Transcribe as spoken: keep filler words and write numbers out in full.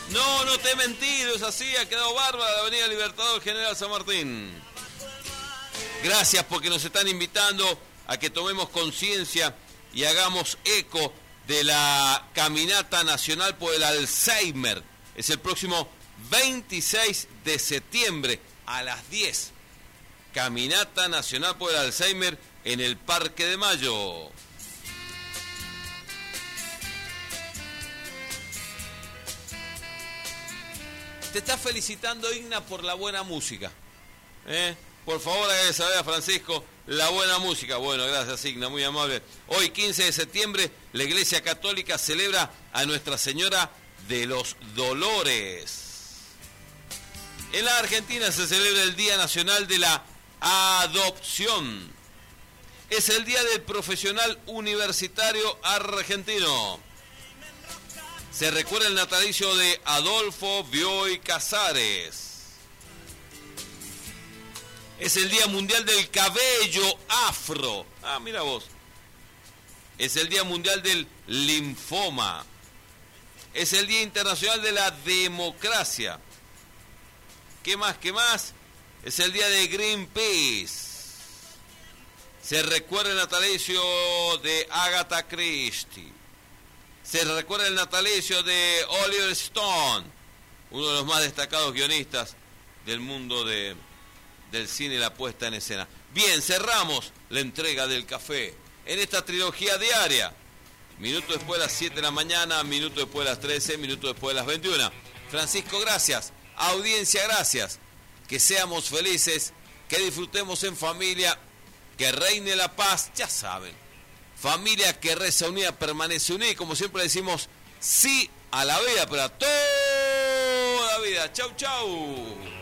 No, no te he mentido, es así, ha quedado bárbara la Avenida Libertador General San Martín. Gracias porque nos están invitando a que tomemos conciencia y hagamos eco de la Caminata Nacional por el Alzheimer. Es el próximo veintiséis de septiembre a las diez. Caminata Nacional por el Alzheimer en el Parque de Mayo. Te está felicitando Igna por la buena música. ¿Eh? Por favor, hágale saber a Francisco la buena música. Bueno, gracias Igna, muy amable. Hoy, quince de septiembre, la Iglesia Católica celebra a Nuestra Señora de los Dolores. En la Argentina se celebra el Día Nacional de la Adopción. Es el Día del Profesional Universitario Argentino. Se recuerda el natalicio de Adolfo Bioy Casares. Es el Día Mundial del Cabello Afro. Ah, mira vos. Es el Día Mundial del Linfoma. Es el Día Internacional de la Democracia. ¿Qué más? ¿Qué más? Es el Día de Greenpeace. Se recuerda el natalicio de Agatha Christie. Se recuerda el natalicio de Oliver Stone, uno de los más destacados guionistas del mundo de, del cine y la puesta en escena. Bien, cerramos la entrega del café en esta trilogía diaria. Minuto después de las siete de la mañana, minuto después de las trece, minuto después de las veintiuna. Francisco, gracias. Audiencia, gracias. Que seamos felices, que disfrutemos en familia, que reine la paz, ya saben. Familia que reza unida permanece unida y como siempre decimos, sí a la vida, pero a toda la vida. Chau, chau.